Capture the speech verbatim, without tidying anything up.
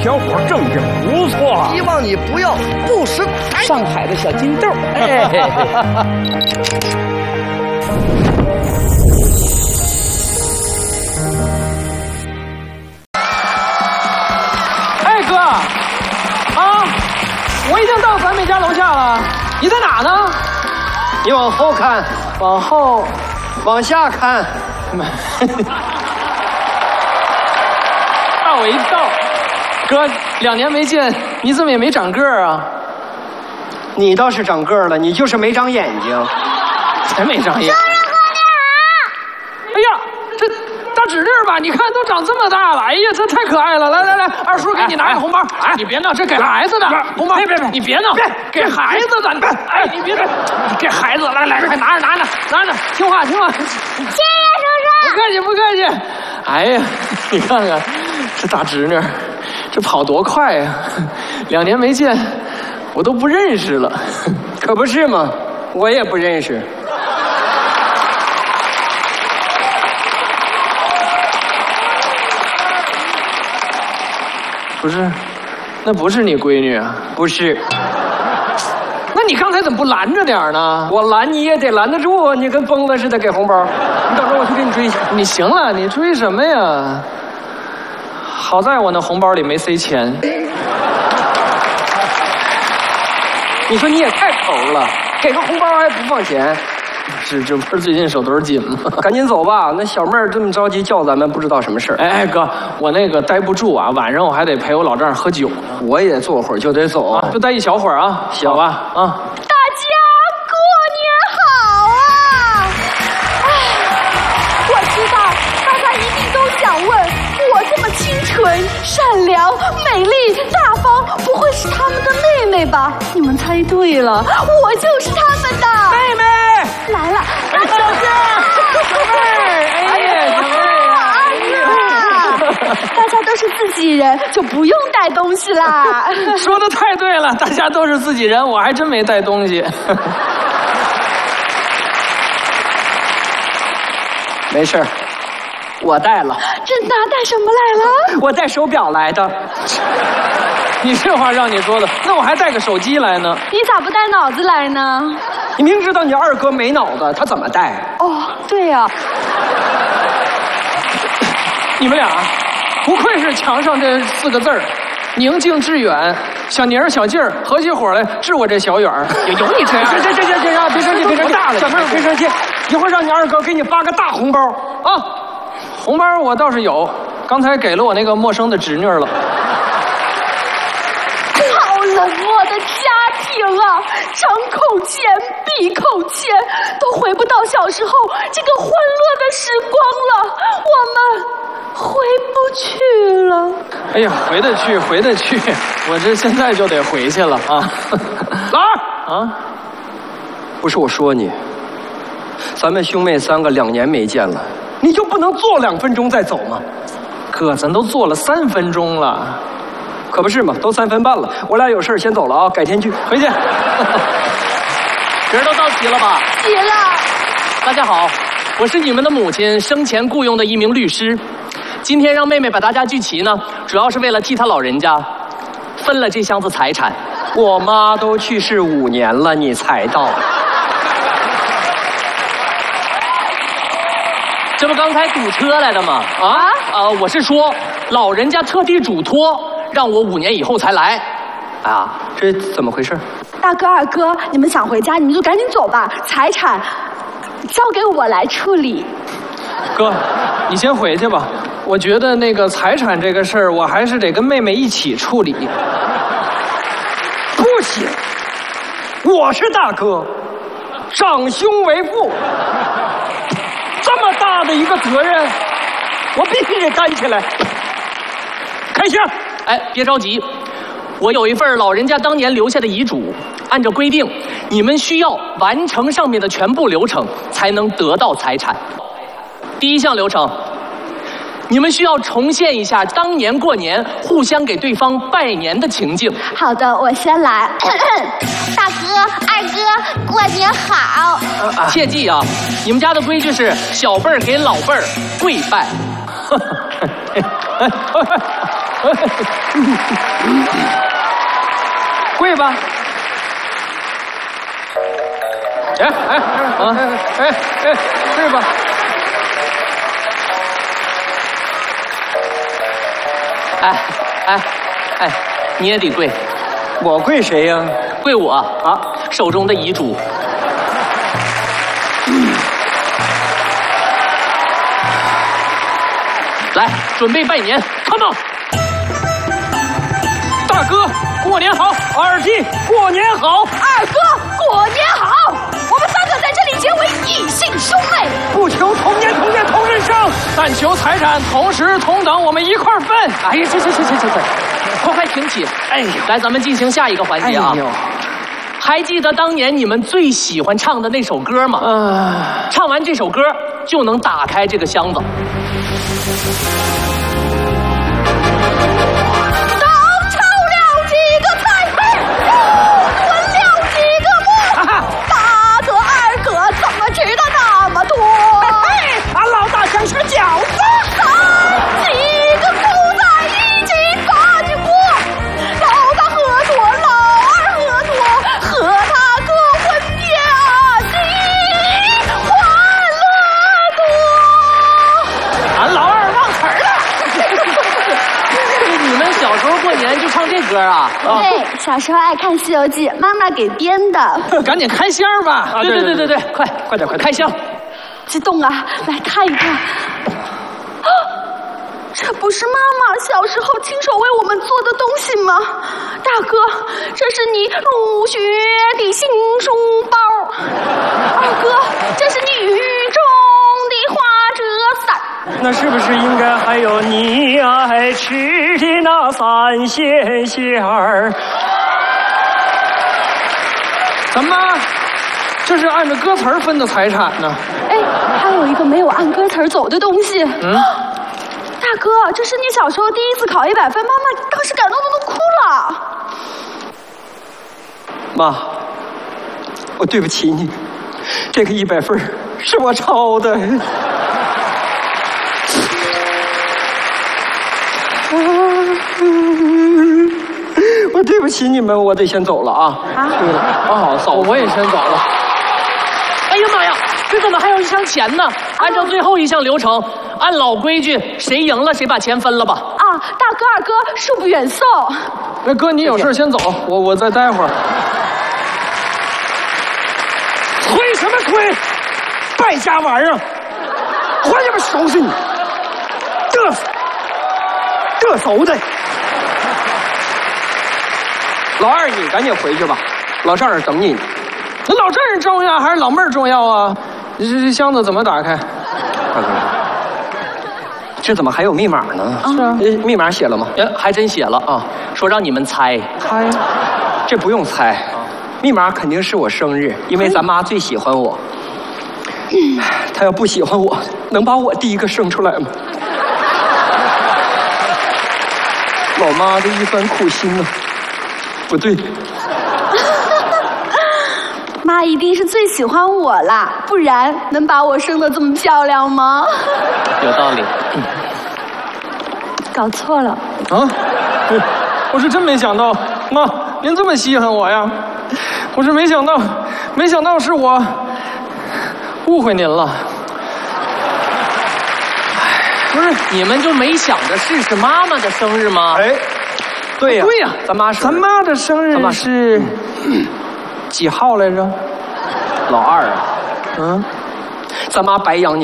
小伙正经不错。 希望你不要不识抬举。 上海的小金豆，哎。 哎哥，啊，我已经到咱们家楼下了，你在哪呢？ 你往后看， 往后， 往下看。 吓我一跳。哥，两年没见，你怎么也没长个儿啊？ 你倒是长个儿了，你就是没长眼睛。 才没长眼。哎呀，这大指粒吧，你看都长这么大了，哎呀，这太可爱了！来来来，二叔给你拿个红包。哎，你别闹，这给孩子的红包。别别别，你别闹，别给孩子的。哎，你别别，给孩子，来来，快拿着拿着拿着，听话听话。谢谢叔叔。不客气不客气。哎呀，你看看这大侄女，这跑多快呀！两年没见，我都不认识了。 可不是嘛，我也不认识。 不是，那不是你闺女啊？ 不是。 那你刚才怎么不拦着点呢？ 我拦你也得拦得住啊！你跟疯子似的给红包，你等着我去给你追去。 你行了，你追什么呀？好在我那红包里没塞钱。 你说你也太抠了，给个红包还不放钱。 是，这不是最近手头紧吗？ 赶紧走吧，那小妹儿这么着急叫咱们，不知道什么事儿。 哎哎，哥，我那个待不住啊，晚上我还得陪我老丈人喝酒呢。 我也坐会儿就得走， 啊、就待一小会儿啊， 行吧啊。 大家过年好啊！哎，我知道大家一定都想问，我这么清纯、善良、美丽、大方，不会是他们的妹妹吧？你们猜对了，我就是他们的妹妹。 来了， 哎，小姐，小妹，哎呀，小妹啊！ 大家都是自己人，就不用带东西啦。 说的太对了，大家都是自己人，我还真没带东西。 没事儿，我带了。 真的？带什么来了？ 我带手表来的。 你这话让你说的，那我还带个手机来呢。 你咋不带脑子来呢？ 你明知道你二哥没脑子，他怎么带？ 哦，对呀、啊。 你们俩，不愧是墙上这四个字儿，宁静致远。小宁儿、小静儿合起伙来治我这小远儿，有有你这样？ 这这这这这，别生气，别生气， 大了， 小妹儿别生气，一会儿让你二哥给你发个大红包啊！红包我倒是有，刚才给了我那个陌生的侄女了。 好冷漠的家庭啊，张口钱闭口钱，都回不到小时候这个欢乐的时光了，我们回不去了。 哎呀，回得去，回得去，我这现在就得回去了啊！老二啊， 不是我说你，咱们兄妹三个两年没见了，你就不能坐两分钟再走吗？ 哥，咱都坐了三分钟了。 可不是嘛，都三分半了，我俩有事先走了啊，改天聚， 回去。人都到齐了吧？ 齐了。 大家好，我是你们的母亲生前雇佣的一名律师，今天让妹妹把大家聚齐呢，主要是为了替她老人家分了这箱子财产。 我妈都去世五年了，你才到。 这不刚才堵车来的吗？啊啊！我是说，老人家特地嘱托，让我五年以后才来。啊， 这怎么回事？ 大哥二哥，你们想回家，你们就赶紧走吧，财产交给我来处理。 哥，你先回去吧。我觉得那个财产这个事儿，我还是得跟妹妹一起处理。 不行，我是大哥，长兄为父。这么大的一个责任，我必须得担起来。开枪！ 哎，别着急，我有一份老人家当年留下的遗嘱，按照规定，你们需要完成上面的全部流程，才能得到财产。第一项流程，你们需要重现一下当年过年互相给对方拜年的情景。 好的，我先来。大哥、二哥，过年好！ 啊、切记啊，你们家的规矩是小辈儿给老辈儿跪拜。 跪吧。哎哎啊哎哎，跪吧。 哎哎哎，你也得跪， 我跪谁呀？ 跪我啊，手中的遗嘱。来，准备拜年 ，come on！ 大哥，过年好！ 二弟，过年好！ 二哥，过年好！我们三个在这里结为异姓兄妹， 不求同年同月同日生， 但求财产同时同等，我们一块儿分。 哎呀，行行行行行行，快快停起！哎呦，来，咱们进行下一个环节啊。哎呦，还记得当年你们最喜欢唱的那首歌吗？嗯，唱完这首歌就能打开这个箱子。 是饺子， 几个狗在一起把你过，老大喝多，老二喝多，和他个婚呀喜欢乐多。 俺老二忘词儿了。 你们小时候过年就唱这歌啊？ 对，小时候爱看《西游记》，妈妈给编的。 赶紧开箱吧！ 啊，对对对对对，快快点快点开箱！ 激动啊！来看一看。啊，这不是妈妈小时候亲手为我们做的东西吗？大哥，这是你入学的新书包。二哥，这是你雨中的花折伞。 那是不是应该还有你爱吃的那三鲜馅儿？ 怎么？这是按照歌词分的财产呢？ 哎，还有一个没有按歌词走的东西。嗯，大哥，这是你小时候第一次考一百分，妈妈当时感动的都哭了。 妈，我对不起你，这个一百分是我抄的。我对不起你们，我得先走了啊。 啊？ 对了，啊，嫂子， 我也先走了。 哎呀妈呀，这怎么还有一箱钱呢？按照最后一项流程，按老规矩，谁赢了谁把钱分了吧。 啊，大哥二哥，恕不远送。 那哥，你有事先走，我我再待会儿。 催什么催？败家玩意儿，还他妈收拾你！嘚瑟，嘚嗖的。老二，你赶紧回去吧，老丈人等你呢。 那老丈人重要还是老妹儿重要啊？这这箱子怎么打开？ 大哥，这怎么还有密码呢？ 是啊， 密码写了吗？ 哎，还真写了啊，说让你们猜。 猜？ 这不用猜，密码肯定是我生日，因为咱妈最喜欢我。她要不喜欢我，能把我第一个生出来吗？老妈的一番苦心啊，不对。 妈一定是最喜欢我啦，不然能把我生得这么漂亮吗？ 有道理。嗯、 搞错了啊！我是真没想到，妈，您这么稀罕我呀！我是没想到，没想到是我误会您了。 不是，你们就没想着是是妈妈的生日吗？ 哎，对呀、啊， 对呀、啊， 咱妈是咱妈的生日是。几号来着？ 老二啊， 嗯， 咱妈白养你